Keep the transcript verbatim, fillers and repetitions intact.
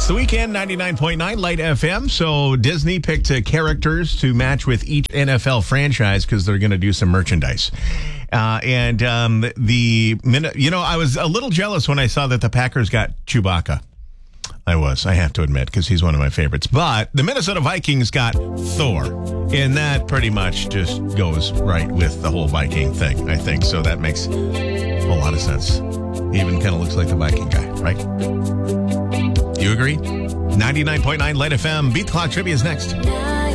It's the weekend, ninety-nine point nine Light F M. So Disney picked uh, characters to match with each N F L franchise because they're going to do some merchandise. Uh, and um, the minute, you know, I was a little jealous when I saw that the Packers got Chewbacca. I was, I have to admit, because he's one of my favorites. But the Minnesota Vikings got Thor. And that pretty much just goes right with the whole Viking thing, I think. So that makes a lot of sense. He even kind of looks like the Viking guy, right? You agree? ninety-nine point nine Light F M. Beat the Clock Trivia is next.